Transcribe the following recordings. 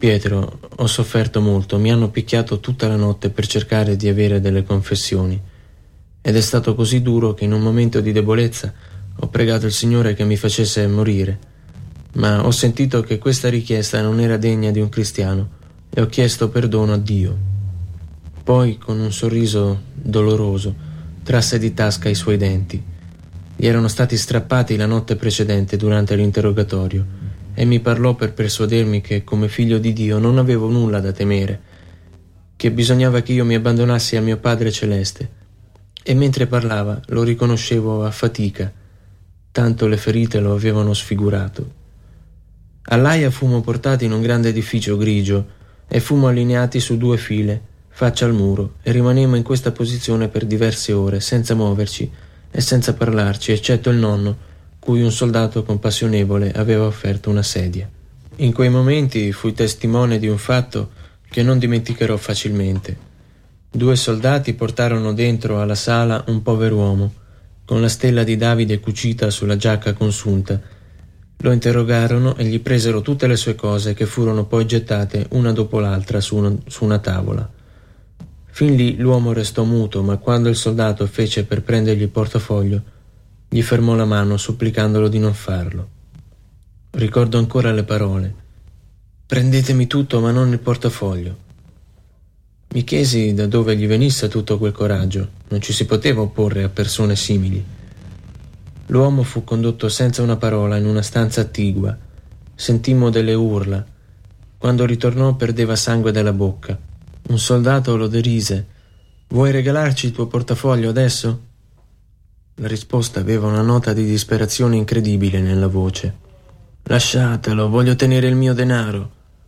Pietro, ho sofferto molto, mi hanno picchiato tutta la notte per cercare di avere delle confessioni. Ed è stato così duro che in un momento di debolezza ho pregato il Signore che mi facesse morire. Ma ho sentito che questa richiesta non era degna di un cristiano e ho chiesto perdono a Dio. Poi, con un sorriso doloroso, trasse di tasca i suoi denti. Gli erano stati strappati la notte precedente durante l'interrogatorio e mi parlò per persuadermi che, come figlio di Dio, non avevo nulla da temere, che bisognava che io mi abbandonassi a mio Padre Celeste. E mentre parlava lo riconoscevo a fatica, tanto le ferite lo avevano sfigurato. All'Aia fummo portati in un grande edificio grigio e fummo allineati su 2 file, faccia al muro, e rimanemmo in questa posizione per diverse ore, senza muoverci e senza parlarci, eccetto il nonno, cui un soldato compassionevole aveva offerto una sedia. In quei momenti fui testimone di un fatto che non dimenticherò facilmente. 2 soldati portarono dentro alla sala un pover'uomo, con la stella di Davide cucita sulla giacca consunta. Lo interrogarono e gli presero tutte le sue cose, che furono poi gettate una dopo l'altra su una tavola. Fin lì l'uomo restò muto, ma quando il soldato fece per prendergli il portafoglio, gli fermò la mano supplicandolo di non farlo. Ricordo ancora le parole: «Prendetemi tutto, ma non il portafoglio». Mi chiesi da dove gli venisse tutto quel coraggio. Non ci si poteva opporre a persone simili. L'uomo fu condotto senza una parola in una stanza attigua. Sentimmo delle urla. Quando ritornò perdeva sangue dalla bocca. Un soldato lo derise: «Vuoi regalarci il tuo portafoglio adesso?» La risposta aveva una nota di disperazione incredibile nella voce. «Lasciatelo, voglio tenere il mio denaro».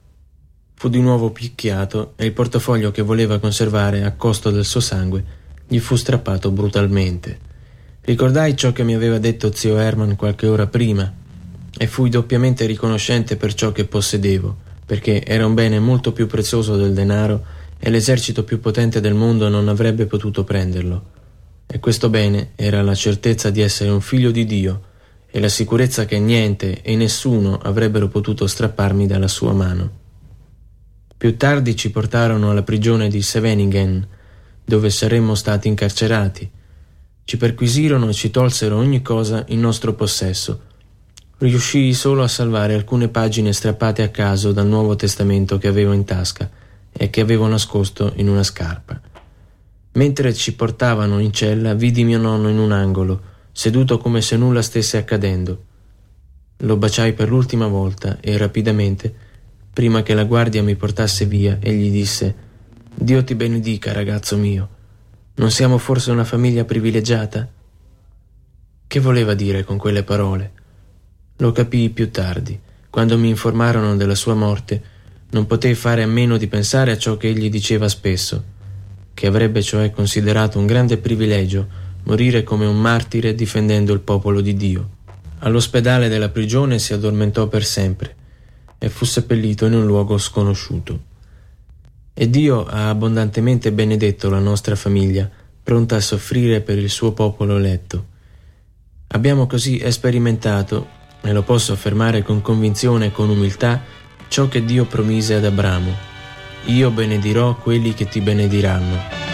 Fu di nuovo picchiato e il portafoglio che voleva conservare a costo del suo sangue gli fu strappato brutalmente. Ricordai ciò che mi aveva detto zio Herman qualche ora prima e fui doppiamente riconoscente per ciò che possedevo, perché era un bene molto più prezioso del denaro e l'esercito più potente del mondo non avrebbe potuto prenderlo. E questo bene era la certezza di essere un figlio di Dio e la sicurezza che niente e nessuno avrebbero potuto strapparmi dalla sua mano. Più tardi ci portarono alla prigione di Scheveningen, dove saremmo stati incarcerati. Ci perquisirono e ci tolsero ogni cosa in nostro possesso. Riuscii solo a salvare alcune pagine strappate a caso dal Nuovo Testamento che avevo in tasca e che avevo nascosto in una scarpa. Mentre ci portavano in cella, vidi mio nonno in un angolo, seduto come se nulla stesse accadendo. Lo baciai per l'ultima volta e rapidamente, prima che la guardia mi portasse via, egli disse: «Dio ti benedica, ragazzo mio. Non siamo forse una famiglia privilegiata?» Che voleva dire con quelle parole? Lo capii più tardi. Quando mi informarono della sua morte, non potei fare a meno di pensare a ciò che egli diceva spesso, che avrebbe cioè considerato un grande privilegio morire come un martire difendendo il popolo di Dio. All'ospedale della prigione si addormentò per sempre e fu seppellito in un luogo sconosciuto. E Dio ha abbondantemente benedetto la nostra famiglia, pronta a soffrire per il suo popolo eletto. Abbiamo così sperimentato, e lo posso affermare con convinzione e con umiltà, ciò che Dio promise ad Abramo: «Io benedirò quelli che ti benediranno».